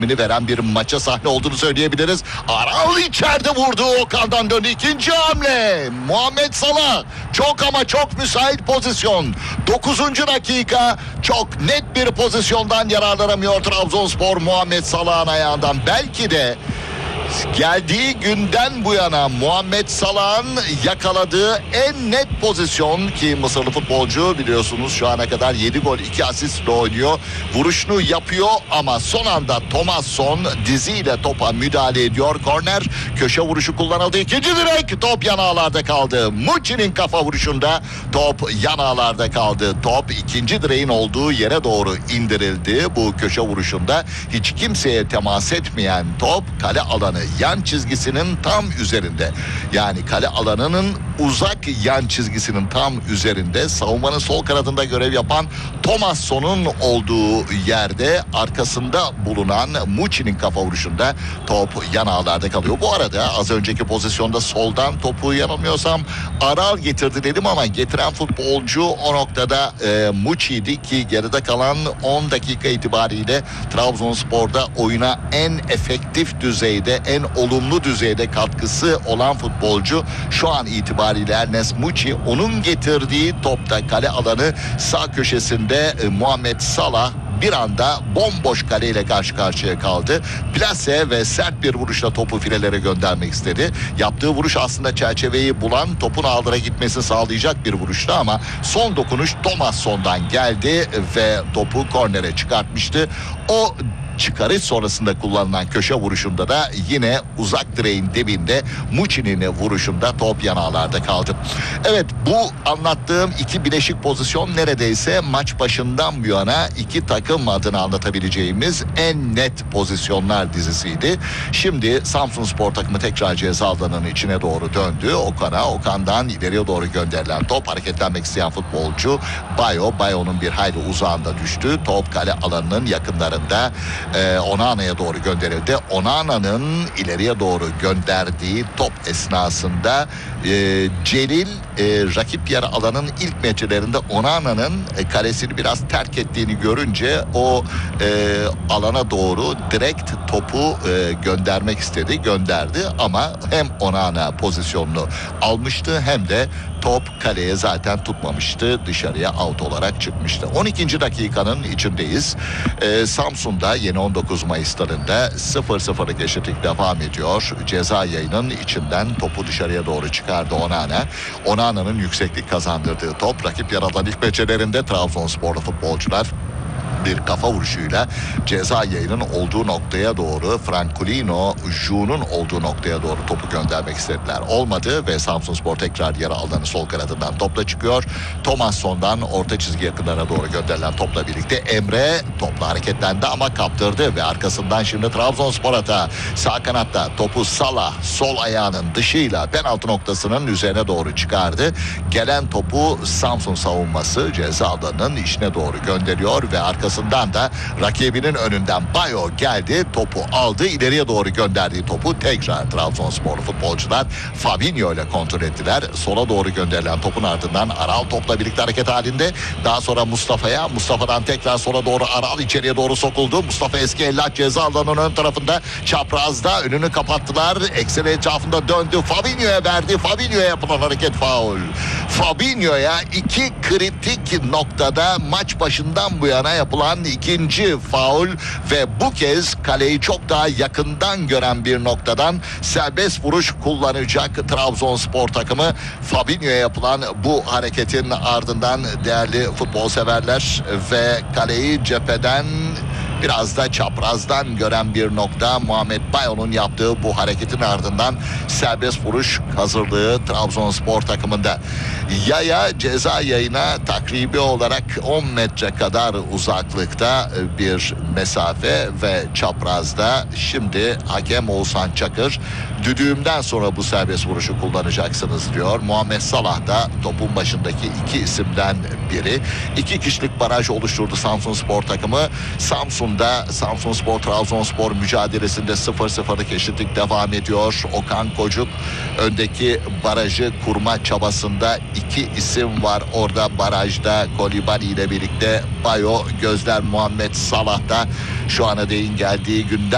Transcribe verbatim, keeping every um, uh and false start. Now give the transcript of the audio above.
veren bir maça sahne olduğunu söyleyebiliriz. Aral içeride vurdu. Okan'dan döndü. İkinci hamle. Muhammed Salah. Çok ama çok müsait pozisyon. dokuzuncu dakika. Çok net bir pozisyondan yararlanamıyor Trabzonspor Muhammed Salah'ın ayağından. Belki de geldiği günden bu yana Muhammed Salah'ın yakaladığı en net pozisyon ki Mısırlı futbolcu biliyorsunuz şu ana kadar yedi gol iki asistle oynuyor. Vuruşunu yapıyor ama son anda Thomasson diziyle topa müdahale ediyor. Korner köşe vuruşu kullanıldı. İkinci direk top yan ağlarda kaldı. Muçi'nin kafa vuruşunda top yan ağlarda kaldı. Top ikinci direğin olduğu yere doğru indirildi. Bu köşe vuruşunda hiç kimseye temas etmeyen top kale alanı yan çizgisinin tam üzerinde. Yani kale alanının uzak yan çizgisinin tam üzerinde savunmanın sol kanadında görev yapan Thomasson'un olduğu yerde arkasında bulunan Muçi'nin kafa vuruşunda top yan ağlarda kalıyor. Bu arada az önceki pozisyonda soldan topu yanılmıyorsam Aral getirdi dedim ama getiren futbolcu o noktada e, Muçi'ydi ki geride kalan on dakika itibariyle Trabzonspor'da oyuna en efektif düzeyde, en olumlu düzeyde katkısı olan futbolcu şu an itibariyle Ernest Muçi. Onun getirdiği topta kale alanı sağ köşesinde e, Muhammed Salah bir anda bomboş kaleyle karşı karşıya kaldı. Plase ve sert bir vuruşla topu filelere göndermek istedi. Yaptığı vuruş aslında çerçeveyi bulan, topun ağlara gitmesini sağlayacak bir vuruştu ama son dokunuş Thomasson'dan geldi ve topu kornere çıkartmıştı. O çıkarış sonrasında kullanılan köşe vuruşunda da yine uzak direğin dibinde Muçi'nin vuruşunda top yan ağlarda kaldı. Evet, bu anlattığım iki bileşik pozisyon neredeyse maç başından bu yana iki takım adına anlatabileceğimiz en net pozisyonlar dizisiydi. Şimdi Samsunspor takımı tekrar ceza alanının içine doğru döndü. Okan'a, Okan'dan ileriye doğru gönderilen top, hareketlenmek isteyen futbolcu Bayo. Bayo'nun bir hayli uzağında düştü. Top kale alanının yakınlarında Ee, Onana'ya doğru gönderildi. Onana'nın ileriye doğru gönderdiği top esnasında e, Celil e, rakip yer alanın ilk metrelerinde Onana'nın e, kalesini biraz terk ettiğini görünce o e, alana doğru direkt topu e, göndermek istedi. Gönderdi ama hem Onana pozisyonunu almıştı hem de top kaleye zaten tutmamıştı. Dışarıya out olarak çıkmıştı. on ikinci dakikanın içindeyiz. Ee, Samsun'da yeni on dokuz Mayıs'larında sıfır sıfırlık eşitlik devam ediyor. Ceza yayının içinden topu dışarıya doğru çıkardı Onana. Onana'nın yükseklik kazandırdığı top rakip yer alan ilk meçelerinde Trabzonsporlu futbolcular bir kafa vuruşuyla ceza yayının olduğu noktaya doğru, Francolino Ju'nun olduğu noktaya doğru topu göndermek istediler. Olmadı ve Samsunspor tekrar yarı alanı sol kanadından topla çıkıyor. Thomasson'dan orta çizgi yakınlarına doğru gönderilen topla birlikte Emre topla hareketlendi ama kaptırdı ve arkasından şimdi Trabzonspor atağı. Sağ kanatta topu Salah sol ayağının dışıyla penaltı noktasının üzerine doğru çıkardı. Gelen topu Samsun savunması ceza alanının içine doğru gönderiyor ve arkasından da rakibinin önünden Bayo geldi, topu aldı, ileriye doğru gönderdiği topu tekrar Trabzonsporlu futbolcular Fabinho ile kontrol ettiler. Sola doğru gönderilen topun ardından Aral topla birlikte hareket halinde. Daha sonra Mustafa'ya, Mustafa'dan tekrar sola doğru Aral içeriye doğru sokuldu. Mustafa eski ellah ceza alanının ön tarafında çaprazda önünü kapattılar. Ekseni etrafında döndü. Fabinho'ya verdi. Fabinho'ya yapılan hareket faul. Fabinho'ya iki kritik noktada maç başından bu yana yapılan ikinci faul ve bu kez kaleyi çok daha yakından gören bir noktadan serbest vuruş kullanacak Trabzonspor takımı. Fabinho'ya yapılan bu hareketin ardından değerli futbol severler ve kaleyi cepheden biraz da çaprazdan gören bir nokta Muhammed Bayo'nun yaptığı bu hareketin ardından serbest vuruş hazırlığı Trabzonspor takımında. Yaya ceza yayına takribi olarak on metre kadar uzaklıkta bir mesafe ve çaprazda şimdi hakem Oğuzhan Çakır düdüğümden sonra bu serbest vuruşu kullanacaksınız diyor. Muhammed Salah da topun başındaki iki isimden biri. İki kişilik baraj oluşturdu Samsunspor takımı. Samsun'da Samsunspor Trabzonspor mücadelesinde sıfır sıfırlık eşitlik devam ediyor. Okan Kocuk öndeki barajı kurma çabasında iki isim var. Orada barajda Kolibali ile birlikte Bayo, gözler Muhammed Salah'ta. Şu ana değin geldiği günden